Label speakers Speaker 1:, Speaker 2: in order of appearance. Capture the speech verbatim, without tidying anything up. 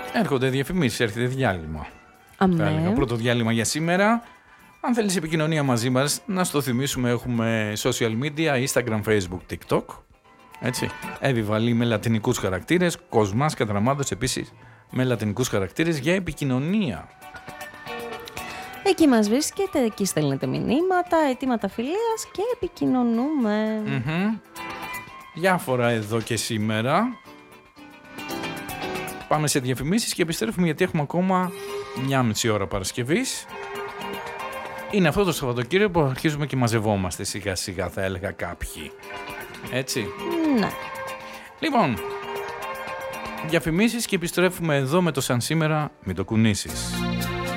Speaker 1: Έρχονται διαφημίσεις, έρχεται διάλειμμα.
Speaker 2: Αμέ.
Speaker 1: Το πρώτο διάλειμμα για σήμερα. Αν θέλεις επικοινωνία μαζί μας, να στο θυμίσουμε, έχουμε social media, Instagram, Facebook, TikTok. Έτσι. Εύη με λατινικούς χαρακτήρες, Κοσμάς Κατραμάδος επίσης με λατινικούς χαρακτήρες για επικοινωνία.
Speaker 2: Εκεί μας βρίσκεται, εκεί στέλνετε μηνύματα, αιτήματα φιλίας και επικοινωνούμε.
Speaker 1: Mm-hmm. Διάφορα εδώ και σήμερα. Πάμε σε διαφημίσεις και επιστρέφουμε γιατί έχουμε ακόμα μια μισή ώρα Παρασκευής. Είναι αυτό το Σαββατοκύριακο που αρχίζουμε και μαζευόμαστε σιγά σιγά, θα έλεγα κάποιοι. Έτσι.
Speaker 2: Ναι.
Speaker 1: Λοιπόν, διαφημίσεις και επιστρέφουμε εδώ με το Σαν σήμερα, μην το κουνήσεις.